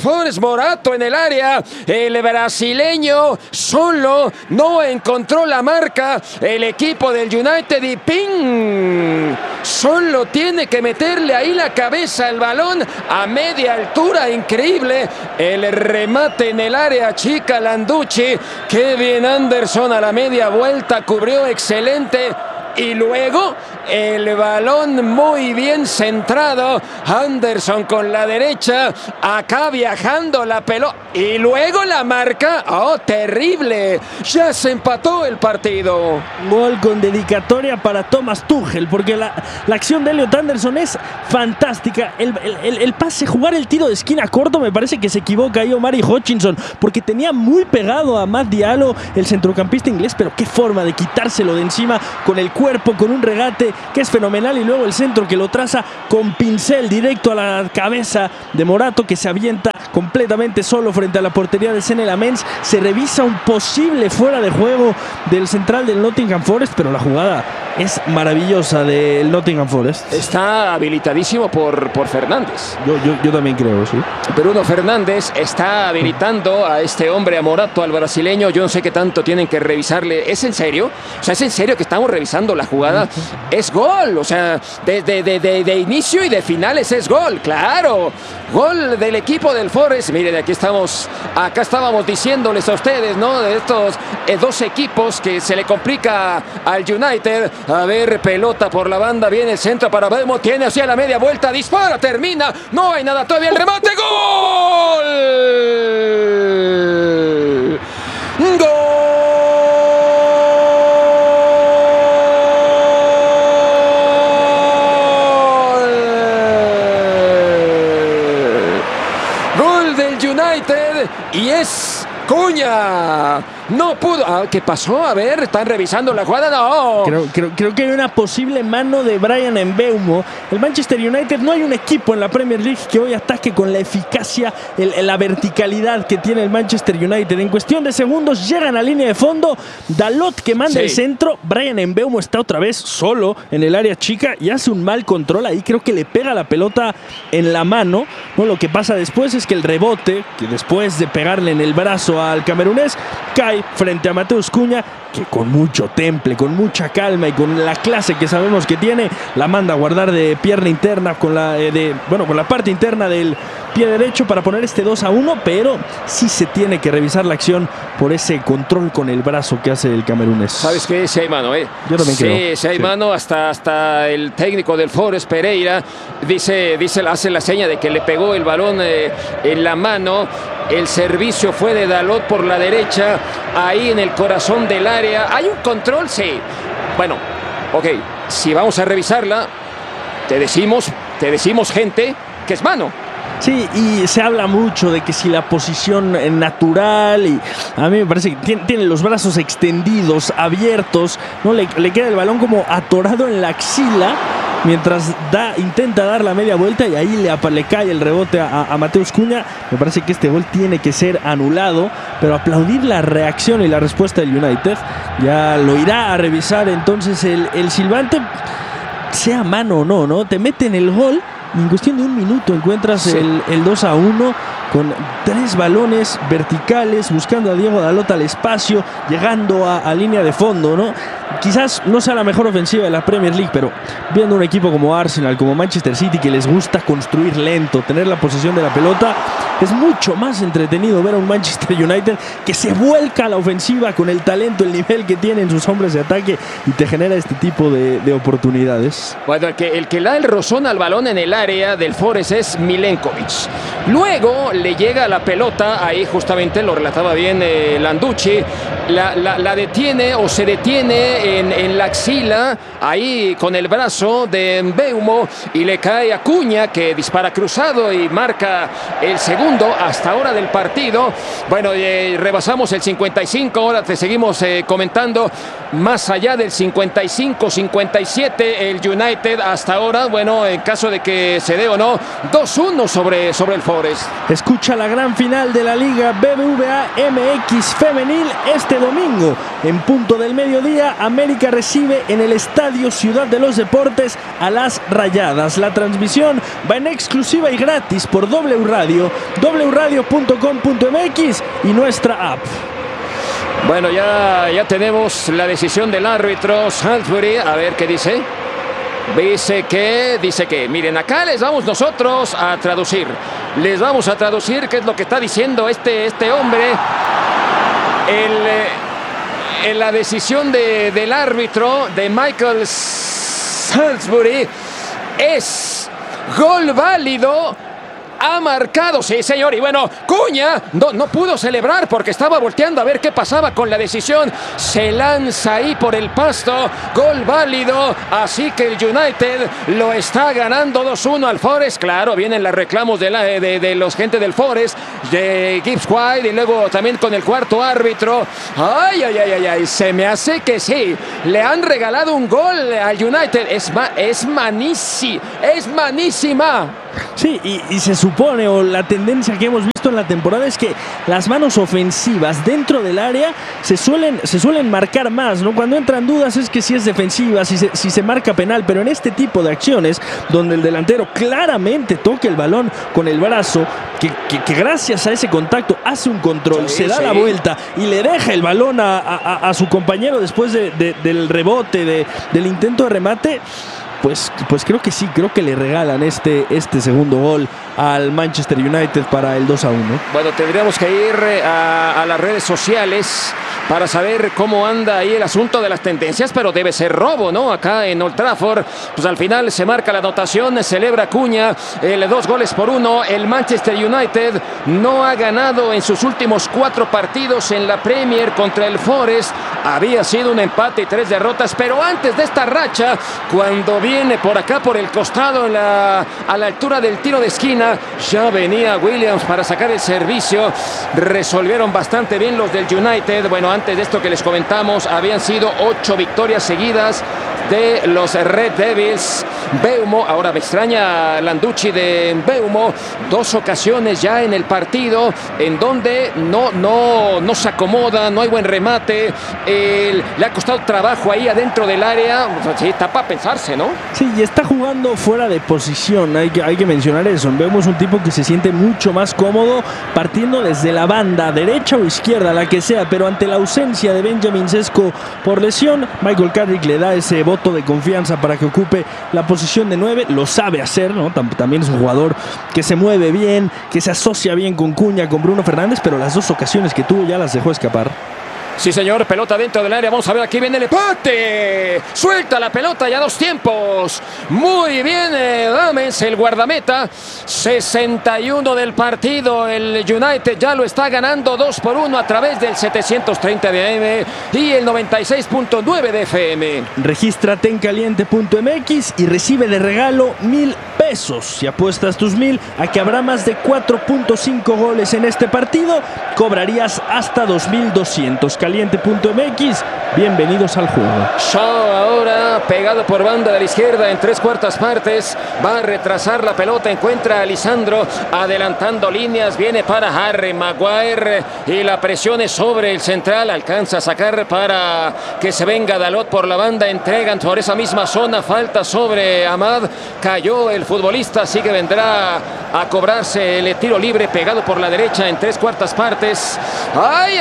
Forest, Morato en el área. El brasileño solo no encontró la marca. El equipo del United y ¡ping! Solo tiene que meterle ahí la cabeza al balón a media altura. Increíble. El remate en el área chica, Landucci. Kevin Anderson a la media vuelta cubrió excelente. Y luego el balón muy bien centrado. Anderson con la derecha. Acá viajando la pelota. Y luego la marca. ¡Oh, terrible! Ya se empató el partido. Gol con dedicatoria para Thomas Tuchel. Porque la acción de Elliot Anderson es fantástica. El pase, jugar el tiro de esquina corto, me parece que se equivoca ahí Omari Hutchinson. Porque tenía muy pegado a Matt Diallo, el centrocampista inglés. Pero qué forma de quitárselo de encima con el cuerpo, con un regate que es fenomenal, y luego el centro que lo traza con pincel directo a la cabeza de Morato, que se avienta completamente solo frente a la portería de Senne Lammens. Se revisa un posible fuera de juego del central del Nottingham Forest, pero la jugada es maravillosa del Nottingham Forest. Está habilitadísimo por Fernández. Yo también creo, sí. Bruno Fernández está habilitando a este hombre, a Morato, al brasileño. Yo no sé qué tanto tienen que revisarle. ¿Es en serio? O sea, ¿es en serio que estamos revisando la jugada? Es gol, o sea, de inicio y de finales es gol, claro. Gol del equipo del Forest. Miren, acá estábamos diciéndoles a ustedes, ¿no? De estos dos equipos que se le complica al United. A ver, pelota por la banda, viene el centro para Bemo, tiene hacia la media vuelta, dispara, termina, no hay nada todavía, el remate, ¡gol! ¡Gol! United, y es Cuña. No pudo. ¿Qué pasó? A ver, ¿están revisando la jugada? No. Creo que hay una posible mano de Bryan Mbeumo. El Manchester United, no hay un equipo en la Premier League que hoy ataque con la eficacia, la verticalidad que tiene el Manchester United. En cuestión de segundos llegan a línea de fondo. Dalot que manda el centro. Bryan Mbeumo está otra vez solo en el área chica y hace un mal control ahí. Creo que le pega la pelota en la mano. No, lo que pasa después es que el rebote, que después de pegarle en el brazo al camerunés, cae frente a Mateus Cunha, que con mucho temple, con mucha calma y con la clase que sabemos que tiene, la manda a guardar de pierna interna con la parte interna del pie derecho para poner este 2-1, pero sí se tiene que revisar la acción por ese control con el brazo que hace el camerunés. ¿Sabes qué? Sí hay mano, ¿eh? Yo también creo. Sí hay mano, hasta el técnico del Forest, Pereira, hace la seña de que le pegó el balón en la mano. El servicio fue de Dalot por la derecha, ahí en el corazón del área. ¿Hay un control? Sí. Bueno, ok, si vamos a revisarla, te decimos, gente, que es mano. Sí, y se habla mucho de que si la posición natural, y a mí me parece que tiene los brazos extendidos, abiertos, ¿no? Le queda el balón como atorado en la axila, mientras intenta dar la media vuelta, y ahí le cae el rebote a Mateus Cunha. Me parece que este gol tiene que ser anulado, pero aplaudir la reacción y la respuesta del United. Ya lo irá a revisar entonces el silbante, sea mano o no, ¿no? Te meten el gol y en cuestión de un minuto encuentras el 2-1 con 3 balones verticales, buscando a Diego Dalot al espacio, llegando a línea de fondo, ¿no? Quizás no sea la mejor ofensiva de la Premier League, pero viendo un equipo como Arsenal, como Manchester City, que les gusta construir lento, tener la posesión de la pelota, es mucho más entretenido ver a un Manchester United que se vuelca a la ofensiva con el talento, el nivel que tienen sus hombres de ataque, y te genera este tipo de oportunidades. Bueno, el que da el rozón al balón en el área del Forest es Milenkovic. Luego le llega la pelota, ahí justamente lo relataba bien Landucci, la detiene o se detiene en la axila, ahí con el brazo de Mbeumo, y le cae a Cunha, que dispara cruzado y marca el segundo hasta ahora del partido. Bueno, rebasamos el 55, ahora te seguimos comentando. Más allá del 55-57, el United hasta ahora, bueno, en caso de que se dé o no, 2-1 sobre el Forest. Escucha la gran final de la Liga BBVA MX Femenil este domingo, en punto del mediodía, América recibe en el Estadio Ciudad de los Deportes a las Rayadas. La transmisión va en exclusiva y gratis por W Radio, wradio.com.mx y nuestra app. Bueno, ya tenemos la decisión del árbitro Salisbury. A ver qué dice. Dice que, miren, acá les vamos nosotros a traducir. Les vamos a traducir qué es lo que está diciendo este hombre. La decisión del árbitro, de Michael Salisbury, es gol válido. Ha marcado, sí señor, y bueno, Cunha no pudo celebrar porque estaba volteando a ver qué pasaba con la decisión. Se lanza ahí por el pasto, gol válido, así que el United lo está ganando 2-1 al Forest. Claro, vienen los reclamos de los gente del Forest, de Gibbs White, y luego también con el cuarto árbitro. Ay, se me hace que sí, le han regalado un gol al United. Es manísima. Sí, y se supone, o la tendencia que hemos visto en la temporada es que las manos ofensivas dentro del área se suelen marcar más, ¿no? Cuando entran dudas es que si es defensiva, si se marca penal, pero en este tipo de acciones donde el delantero claramente toca el balón con el brazo, que gracias a ese contacto hace un control, se da la vuelta y le deja el balón a su compañero después del rebote, del intento de remate. Pues creo que sí, creo que le regalan este segundo gol al Manchester United para el 2-1. Bueno, tendríamos que ir a las redes sociales para saber cómo anda ahí el asunto de las tendencias, pero debe ser robo, ¿no? Acá en Old Trafford, pues al final se marca la anotación, celebra Cunha, 2-1. El Manchester United no ha ganado en sus últimos 4 partidos en la Premier contra el Forest. Había sido un empate y 3 derrotas, pero antes de esta racha, cuando viene por acá por el costado a la altura del tiro de esquina, ya venía Williams para sacar el servicio. Resolvieron bastante bien los del United. Bueno, antes de esto que les comentamos, habían sido 8 victorias seguidas de los Red Devils. Mbeumo, ahora me extraña Landucci de Mbeumo, 2 ocasiones ya en el partido en donde no se acomoda, no hay buen remate, le ha costado trabajo ahí adentro del área. Sí, está para pensarse, ¿no? Sí, y está jugando fuera de posición, hay que mencionar eso. Vemos un tipo que se siente mucho más cómodo partiendo desde la banda, derecha o izquierda, la que sea, pero ante la ausencia de Benjamin Sesko por lesión, Michael Carrick le da ese voto de confianza para que ocupe la posición de 9, lo sabe hacer, ¿no? También es un jugador que se mueve bien, que se asocia bien con Cunha, con Bruno Fernández, pero las 2 ocasiones que tuvo ya las dejó escapar. Sí, señor, pelota dentro del área. Vamos a ver, aquí viene el empate. Suelta la pelota ya 2 tiempos. Muy bien, Dames, el guardameta. 61 del partido. El United ya lo está ganando 2-1 a través del 730 de AM y el 96.9 de FM. Regístrate en caliente.mx y recibe de regalo 1,000 pesos. Si apuestas tus 1,000 a que habrá más de 4.5 goles en este partido, cobrarías hasta 2,200. Caliente.mx, bienvenidos al juego. Shaw ahora pegado por banda de la izquierda en 3/4 partes, va a retrasar la pelota, encuentra a Lisandro adelantando líneas, viene para Harry Maguire y la presión es sobre el central, alcanza a sacar para que se venga Dalot por la banda, entregan por esa misma zona, falta sobre Amad, cayó el futbolista, así que vendrá a cobrarse el tiro libre pegado por la derecha en 3/4 partes. ¡Ay!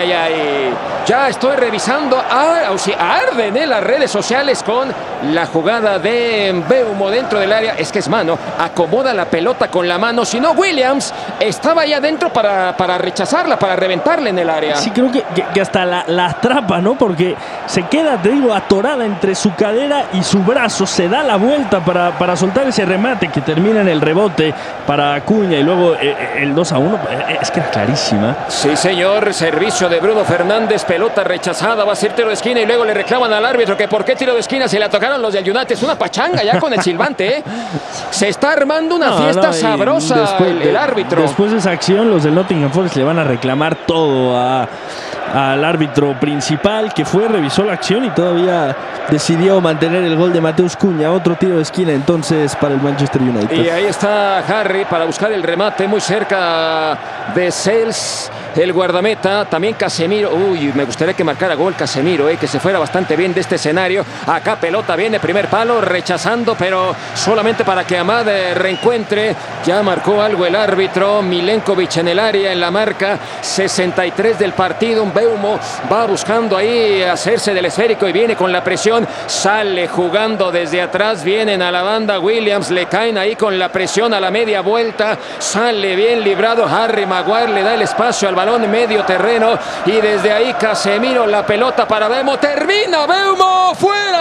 Ya estoy revisando, arden en las redes sociales con la jugada de Mbeumo dentro del área. Es que es mano, acomoda la pelota con la mano, si no Williams estaba ahí adentro para rechazarla, para reventarla en el área. Sí, creo que hasta la atrapa, ¿no? Porque se queda, te digo, atorada entre su cadera y su brazo, se da la vuelta para soltar ese remate que termina en el rebote para Cunha y luego el 2-1, es que era clarísima. Sí, señor, servicio de Bruno Fernández, pelota rechazada, va a ser tiro de esquina y luego le reclaman al árbitro que por qué tiro de esquina, se le tocaron los del United. Es una pachanga ya con el silbante, ¿eh? Se está armando una fiesta sabrosa el árbitro. Después de esa acción, los del Nottingham Forest le van a reclamar todo a al árbitro principal, que revisó la acción y todavía decidió mantener el gol de Mateus Cunha. Otro tiro de esquina entonces para el Manchester United. Y ahí está Harry para buscar el remate muy cerca de Sels, el guardameta. También Casemiro. Uy, me gustaría que marcara gol Casemiro, que se fuera bastante bien de este escenario. Acá pelota viene, primer palo, rechazando, pero solamente para que Amad reencuentre. Ya marcó algo el árbitro. Milenkovic en el área, en la marca 63 del partido. Un Mbeumo va buscando ahí hacerse del esférico y viene con la presión. Sale jugando desde atrás, vienen a la banda. Williams le caen ahí con la presión a la media vuelta. Sale bien librado Harry Maguire, le da el espacio al balón en medio terreno y desde ahí Casemiro, la pelota para Mbeumo. Termina Mbeumo,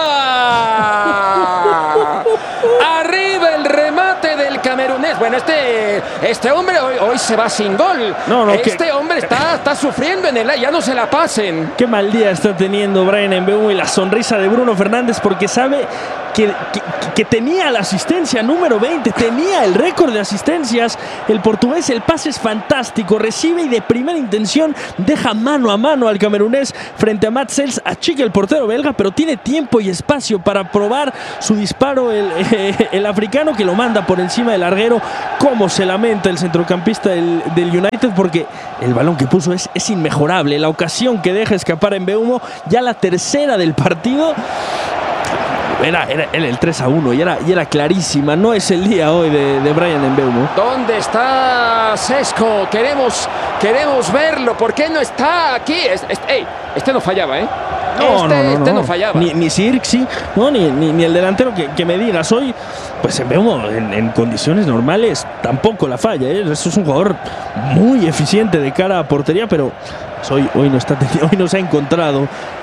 fuera. Arriba el remate del camerunés. Bueno, este hombre hoy se va sin gol. Este hombre está sufriendo en el aire, ya no se la pasen. Qué mal día está teniendo Bryan Mbeumo y la sonrisa de Bruno Fernández, porque sabe que tenía la asistencia número 20, tenía el récord de asistencias. El portugués, el pase es fantástico, recibe y de primera intención deja mano a mano al camerunés frente a Mats Sels. Achica el portero belga, pero tiene tiempo y espacio para probar su disparo el africano, que lo manda por encima del larguero. Cómo se lamenta el centrocampista del United, porque el balón que puso es inmejorable. La ocasión que deja escapar en Mbeumo, ya la tercera del partido, era el 3-1 y era clarísima. No es el día hoy de Bryan Mbeumo. ¿Dónde está Sesco? Queremos verlo. ¿Por qué no está aquí? Este no fallaba, Este no fallaba. Ni Zirkzee, ni el delantero que me digas hoy. Pues Mbeumo en condiciones normales tampoco la falla, Eso es un jugador muy eficiente de cara a portería, pero hoy no se ha encontrado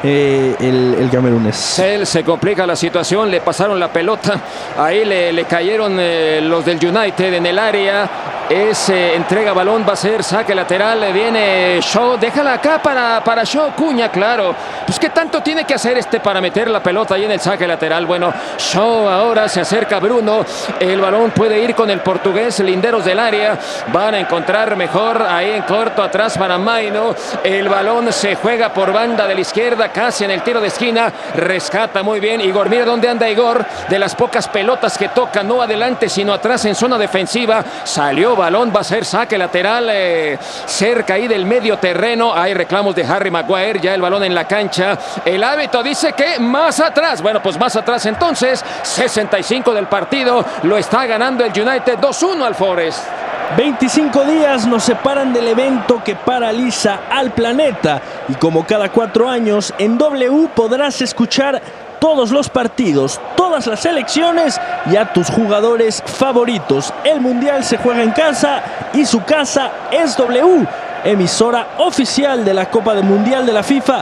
el camerunés. Se complica la situación, le pasaron la pelota, ahí le cayeron los del United en el área. Entrega balón, va a ser saque lateral, viene Shaw, déjala acá para Shaw. Cunha, claro, pues qué tanto tiene que hacer para meter la pelota ahí en el saque lateral. Bueno, Shaw ahora se acerca a Bruno, el balón puede ir con el portugués, linderos del área, van a encontrar mejor ahí en corto atrás para Maino. El balón se juega por banda de la izquierda, casi en el tiro de esquina, rescata muy bien Igor. Mira dónde anda Igor, de las pocas pelotas que toca, no adelante sino atrás en zona defensiva. Salió balón, va a ser saque lateral, cerca ahí del medio terreno. Hay reclamos de Harry Maguire, ya el balón en la cancha. El árbitro dice que más atrás. Bueno, pues más atrás entonces. 65 del partido, lo está ganando el United 2-1 al Forest. 25 días nos separan del evento que paraliza al planeta, y como cada 4 años en W podrás escuchar todos los partidos, todas las selecciones y a tus jugadores favoritos. El Mundial se juega en casa y su casa es W, emisora oficial de la Copa del Mundial de la FIFA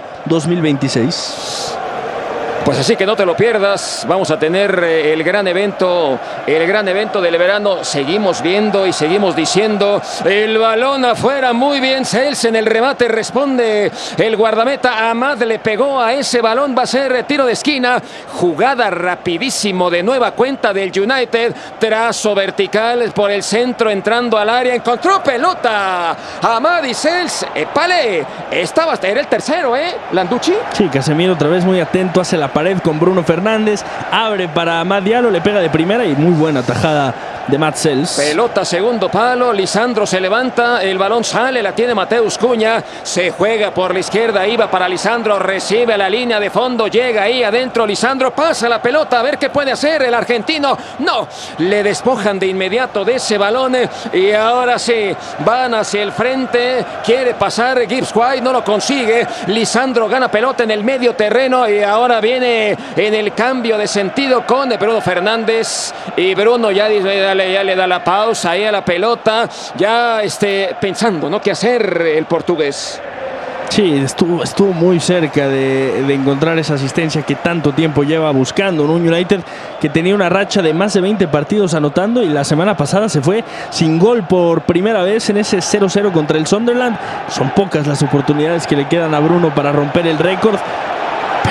2026. Pues así que no te lo pierdas. Vamos a tener el gran evento del verano. Seguimos viendo y seguimos diciendo. El balón afuera, muy bien Sels en el remate, responde el guardameta. Amad le pegó a ese balón, va a ser tiro de esquina. Jugada rapidísimo de nueva cuenta del United. Trazo vertical por el centro, entrando al área. Encontró pelota Amad y Sels. ¡Epale! Era el tercero, Landucci. Sí, Casemiro otra vez muy atento, hace la pared con Bruno Fernández, abre para Amad Diallo, le pega de primera y muy buena tajada de Mats Sels. Pelota segundo palo, Lisandro se levanta, el balón sale, la tiene Mateus Cunha, se juega por la izquierda, iba para Lisandro, recibe a la línea de fondo, llega ahí adentro Lisandro, pasa la pelota, a ver qué puede hacer el argentino. No, le despojan de inmediato de ese balón y ahora sí, van hacia el frente, quiere pasar Gibbs White, no lo consigue. Lisandro gana pelota en el medio terreno y ahora viene en el cambio de sentido con Bruno Fernández, y Bruno ya le da la pausa ahí a la pelota, ya pensando, ¿no?, qué hacer el portugués. Sí, estuvo muy cerca de encontrar esa asistencia que tanto tiempo lleva buscando. Un United que tenía una racha de más de 20 partidos anotando, y la semana pasada se fue sin gol por primera vez en ese 0-0 contra el Sunderland. Son pocas las oportunidades que le quedan a Bruno para romper el récord,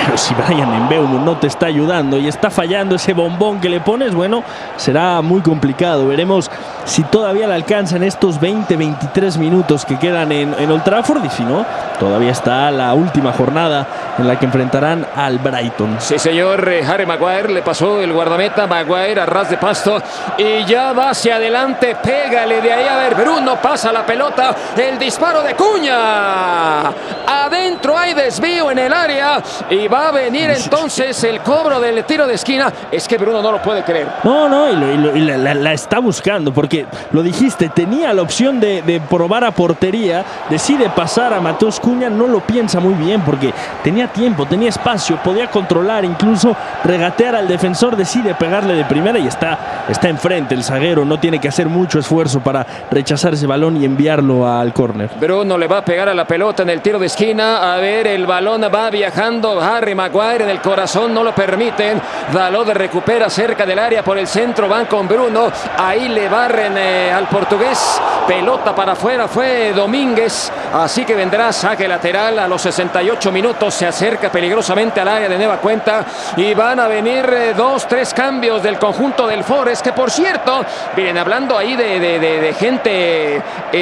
Pero si Bryan Mbeumo no te está ayudando y está fallando ese bombón que le pones, bueno, será muy complicado. Veremos si todavía le alcanzan estos 20-23 minutos que quedan en Old Trafford, y si no, todavía está la última jornada en la que enfrentarán al Brighton. Sí, señor. Harry Maguire le pasó el guardameta. Maguire a ras de pasto y ya va hacia adelante. Pégale de ahí. A ver, Bruno pasa la pelota. El disparo de Cuña. Adentro hay desvío en el área y va a venir entonces el cobro del tiro de esquina. Es que Bruno no lo puede creer. No, y la está buscando, porque lo dijiste, tenía la opción de probar a portería, decide pasar a Mateus Cunha, no lo piensa muy bien porque tenía tiempo, tenía espacio, podía controlar, incluso regatear al defensor, decide pegarle de primera y está enfrente el zaguero, no tiene que hacer mucho esfuerzo para rechazar ese balón y enviarlo al córner. Bruno le va a pegar a la pelota en el tiro de esquina. A ver, el balón va viajando. Harry Maguire en el corazón, no lo permiten. Dalot recupera cerca del área por el centro, van con Bruno. Ahí le barren al portugués. Pelota para afuera, fue Domínguez. Así que vendrá saque lateral a los 68 minutos. Se acerca peligrosamente al área de nueva cuenta. Y van a venir 2-3 cambios del conjunto del Forest. Que por cierto, vienen hablando ahí de gente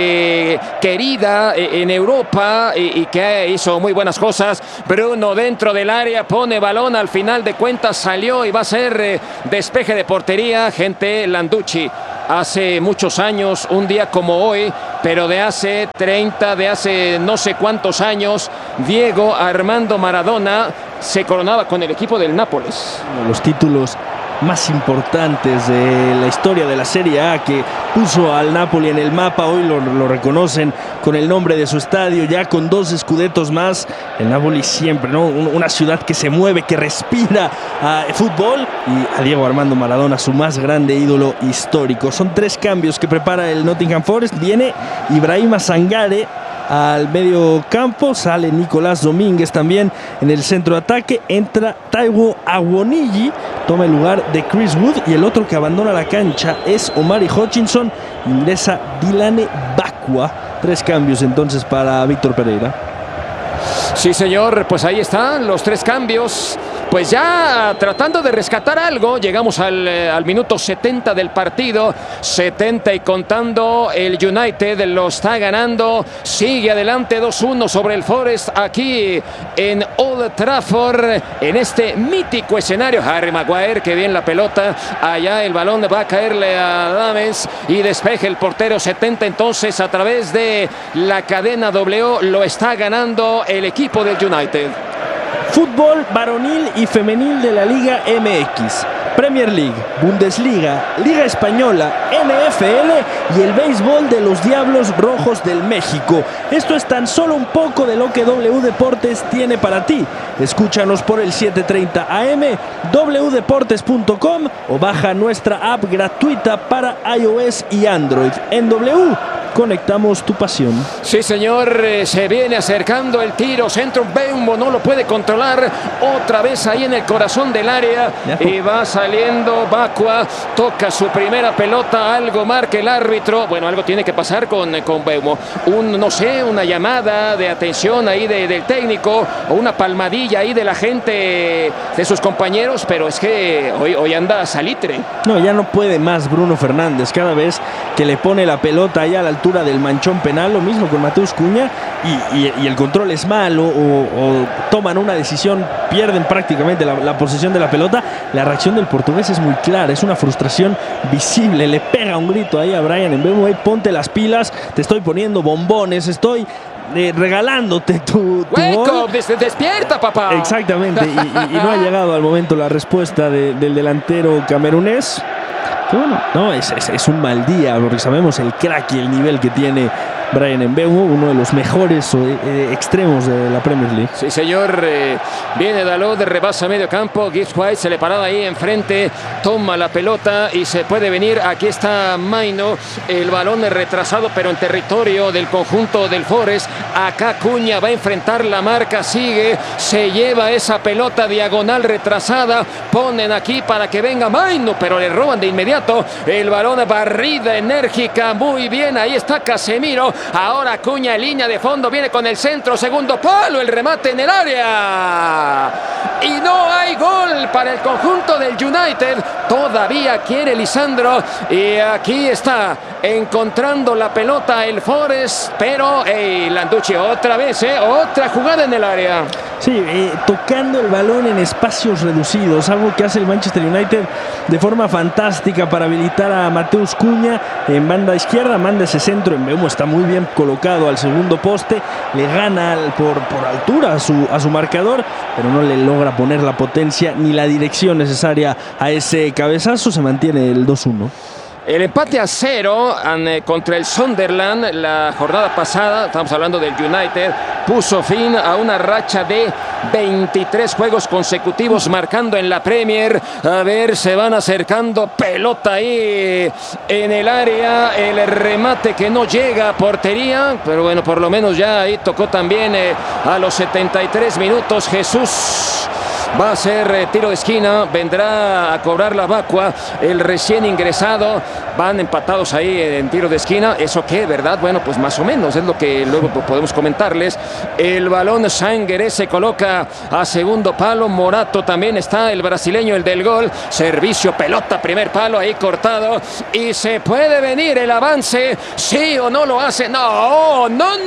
querida en Europa y que hizo muy buenas cosas. Bruno dentro del área, pone balón, al final de cuentas salió y va a ser despeje de portería. Gente, Landucci, hace muchos años, un día como hoy, pero de hace 30, de hace no sé cuántos años, Diego Armando Maradona se coronaba con el equipo del Nápoles. Uno de los títulos más importantes de la historia de la Serie A, que puso al Napoli en el mapa. Hoy lo reconocen con el nombre de su estadio, ya con 2 Scudettos más. El Napoli siempre, ¿no? Una ciudad que se mueve, que respira fútbol, y a Diego Armando Maradona, su más grande ídolo histórico. Son 3 cambios que prepara el Nottingham Forest. Viene Ibrahima Sangare al medio campo, sale Nicolás Domínguez también en el centro de ataque, entra Taiwo Awoniyi, toma el lugar de Chris Wood, y el otro que abandona la cancha es Omari Hutchinson, ingresa Dilane Bakwa. 3 cambios entonces para Víctor Pereira. Sí, señor, pues ahí están los 3 cambios. Pues ya tratando de rescatar algo, llegamos al minuto 70 del partido, 70 y contando. El United lo está ganando, sigue adelante 2-1 sobre el Forest aquí en Old Trafford, en este mítico escenario. Harry Maguire, que bien la pelota, allá el balón va a caerle a Dames y despeje el portero. 70 entonces a través de la cadena W, lo está ganando el equipo del United. Fútbol varonil y femenil de la Liga MX, Premier League, Bundesliga, Liga Española, NFL y el béisbol de los Diablos Rojos del México. Esto es tan solo un poco de lo que W Deportes tiene para ti. Escúchanos por el 7:30 AM, wdeportes.com, o baja nuestra app gratuita para iOS y Android. En W conectamos tu pasión. Sí, señor, se viene acercando el tiro, centro, Mbeumo no lo puede controlar, otra vez ahí en el corazón del área, y va saliendo Bakwa, toca su primera pelota, algo marca el árbitro. Bueno, algo tiene que pasar con Mbeumo, no sé, una llamada de atención ahí del técnico, o una palmadilla ahí de la gente, de sus compañeros, pero es que hoy anda salitre. No, ya no puede más Bruno Fernández, cada vez que le pone la pelota allá a la altura del manchón penal, lo mismo con Mateus Cunha, y el control es malo, o toman una decisión, pierden prácticamente la posesión de la pelota. La reacción del portugués es muy clara, es una frustración visible, le pega un grito ahí a Bryan Mbeumo: ponte las pilas, te estoy poniendo bombones, estoy regalándote tu gol. Despierta, papá. Exactamente, y no ha llegado al momento la respuesta del delantero camerunés. Bueno, no, es un mal día, porque sabemos el crack y el nivel que tiene Bryan Mbeumo, uno de los mejores extremos de la Premier League. Sí, señor. Viene Dalot, rebasa medio campo. Gibbs White se le paraba ahí enfrente, toma la pelota y se puede venir. Aquí está Maino, el balón es retrasado, pero en territorio del conjunto del Forest. Acá Cunha va a enfrentar la marca, sigue, se lleva esa pelota diagonal retrasada. Ponen aquí para que venga Maino, pero le roban de inmediato. El balón, barrida enérgica, muy bien. Ahí está Casemiro. Ahora Cunha en línea de fondo, viene con el centro, segundo palo, el remate en el área. y no hay gol para el conjunto del United. Todavía quiere Lisandro y aquí está encontrando la pelota el Forest, pero Landucci otra vez, otra jugada en el área. Sí, tocando el balón en espacios reducidos, algo que hace el Manchester United de forma fantástica para habilitar a Mateus Cunha en banda izquierda, manda ese centro, en Mbeumo está muy bien colocado al segundo poste, le gana por altura a su marcador, pero no le logra poner la potencia ni la dirección necesaria a ese cabezazo, se mantiene el 2-1. El empate a 0 contra el Sunderland la jornada pasada, estamos hablando del United, puso fin a una racha de 23 juegos consecutivos marcando en la Premier. A ver, se van acercando, pelota ahí en el área, el remate que no llega a portería, pero bueno, por lo menos ya ahí tocó también a los 73 minutos Jesús. Va a ser tiro de esquina, vendrá a cobrar la vacua el recién ingresado. Van empatados ahí en tiro de esquina. ¿Eso qué, verdad? Bueno, pues más o menos es lo que luego podemos comentarles. El balón Sangaré se coloca a segundo palo. Morato también está, el brasileño, el del gol. Servicio, pelota, primer palo ahí cortado. Y se puede venir el avance. ¿Sí o no lo hace? No,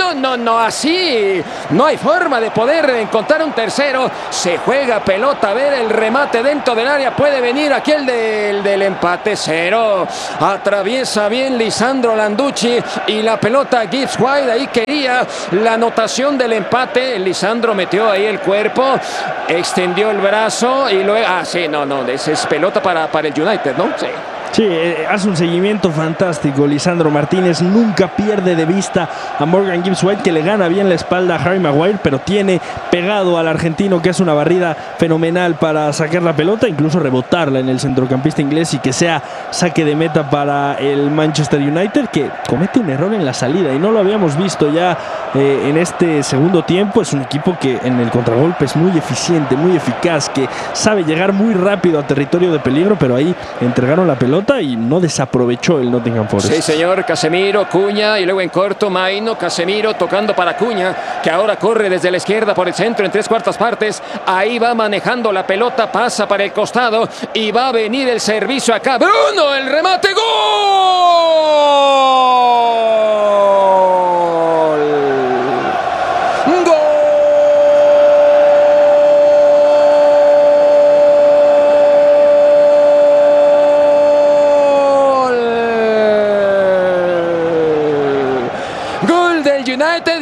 así. No hay forma de poder encontrar un tercero. Se juega pelota, a ver el remate dentro del área, puede venir aquí el del empate, 0, atraviesa bien Lisandro Landucci y la pelota Gibbs White, ahí quería la anotación del empate, Lisandro metió ahí el cuerpo, extendió el brazo y luego, esa es pelota para el United, ¿no? Sí. Sí, hace un seguimiento fantástico Lisandro Martínez, nunca pierde de vista a Morgan Gibbs White, que le gana bien la espalda a Harry Maguire, pero tiene pegado al argentino, que hace una barrida fenomenal para sacar la pelota, incluso rebotarla en el centrocampista inglés y que sea saque de meta para el Manchester United, que comete un error en la salida y no lo habíamos visto ya en este segundo tiempo. Es un equipo que en el contragolpe es muy eficiente, muy eficaz, que sabe llegar muy rápido a territorio de peligro, pero ahí entregaron la pelota y no desaprovechó el Nottingham Forest. Sí, señor, Casemiro, Cunha y luego en corto Maino, Casemiro tocando para Cunha, que ahora corre desde la izquierda por el centro en 3/4 partes. Ahí va manejando la pelota, pasa para el costado y va a venir el servicio acá. Bruno, el remate, ¡gol! United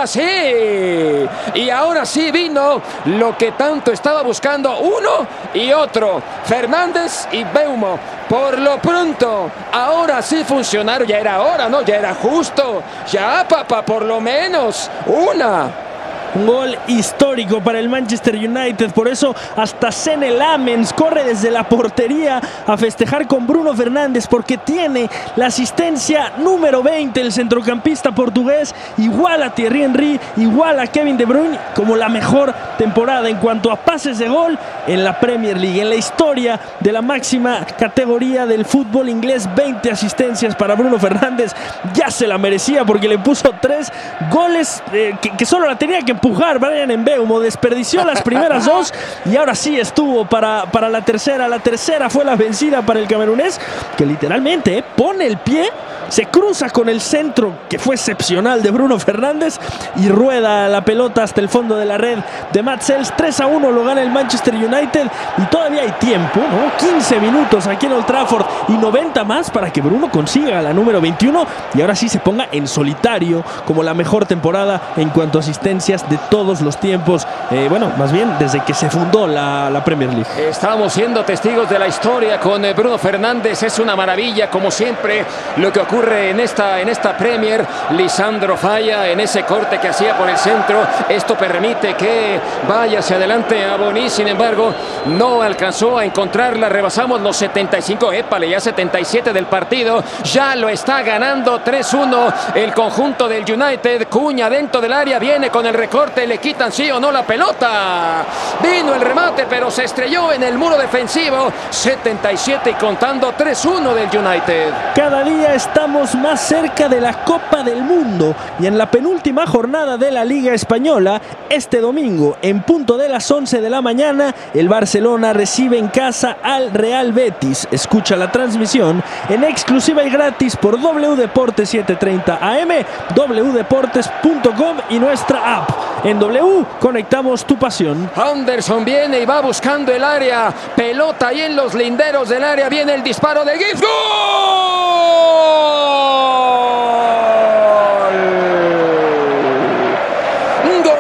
y ahora sí vino lo que tanto estaba buscando uno y otro, Fernández y Mbeumo. Por lo pronto, ahora sí funcionaron, ya era hora, ¿no? Ya era justo, ya papá, por lo menos una. Un gol histórico para el Manchester United, por eso hasta Senne Lammens corre desde la portería a festejar con Bruno Fernández, porque tiene la asistencia número 20 el centrocampista portugués, igual a Thierry Henry, igual a Kevin De Bruyne, como la mejor temporada en cuanto a pases de gol en la Premier League, en la historia de la máxima categoría del fútbol inglés. 20 asistencias para Bruno Fernández, ya se la merecía porque le puso 3 goles que solo la tenía que empujar Bryan Mbeumo, desperdició las primeras 2 y ahora sí estuvo para la tercera. La tercera fue la vencida para el camerunés, que literalmente pone el pie, se cruza con el centro que fue excepcional de Bruno Fernández y rueda la pelota hasta el fondo de la red de Matt Sells. 3-1 lo gana el Manchester United y todavía hay tiempo, ¿no? 15 minutos aquí en Old Trafford y 90 más para que Bruno consiga la número 21 y ahora sí se ponga en solitario como la mejor temporada en cuanto a asistencias de todos los tiempos, más bien desde que se fundó la Premier League. Estamos siendo testigos de la historia con Bruno Fernández. Es una maravilla, como siempre, lo que ocurre en esta Premier. Lisandro falla en ese corte que hacía por el centro. Esto permite que vaya hacia adelante a Boni. Sin embargo, no alcanzó a encontrarla. Rebasamos los 75, ya 77 del partido. Ya lo está ganando 3-1 el conjunto del United. Cunha dentro del área, viene con el recorte. Le quitan sí o no la pelota. Vino el remate, pero se estrelló en el muro defensivo. 77 y contando, 3-1 del United. Cada día está estamos más cerca de la Copa del Mundo y en la penúltima jornada de la Liga Española, este domingo en punto de las 11 de la mañana, el Barcelona recibe en casa al Real Betis. Escucha la transmisión en exclusiva y gratis por W Deportes 730 AM, wdeportes.com y nuestra app. En W conectamos tu pasión. Anderson viene y va buscando el área. Pelota ahí en los linderos del área. Viene el disparo de Gibbs. ¡Gol! ¡Gol!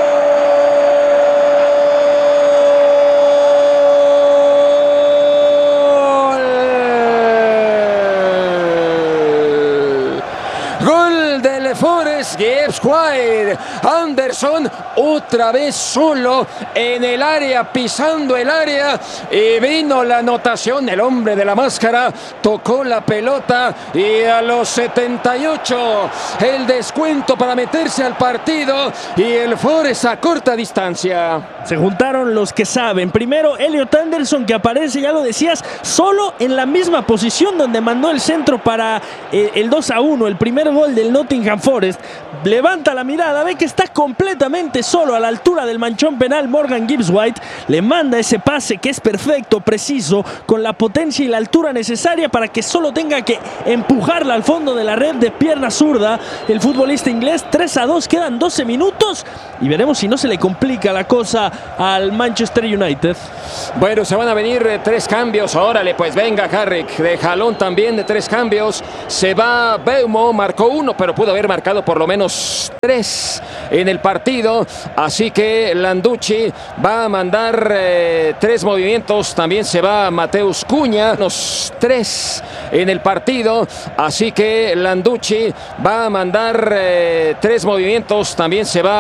Gol del Forest Gibbs White. Anderson otra vez solo en el área, pisando el área, y vino la anotación. El hombre de la máscara tocó la pelota y a los 78 el descuento para meterse al partido y el Forest a corta distancia. Se juntaron los que saben. Primero Elliot Anderson, que aparece, ya lo decías, solo en la misma posición donde mandó el centro para el 2-1, el primer gol del Nottingham Forest. Levanta la mirada, ve que está completamente solo a la altura del manchón penal. Morgan Gibbs White le manda ese pase que es perfecto, preciso, con la potencia y la altura necesaria para que solo tenga que empujarla al fondo de la red de pierna zurda. El futbolista inglés, 3-2, quedan 12 minutos y veremos si no se le complica la cosa al Manchester United. Bueno, se van a venir 3 cambios. Órale, pues venga, Carrick, de jalón también de 3 cambios. Se va Beumo, marcó 1, pero pudo haber marcado por lo menos 3 en el partido. Así que Landucci va a mandar 3 movimientos. También se va Mateus Cunha, unos 3 en el partido. Así que Landucci va a mandar 3 movimientos. También se va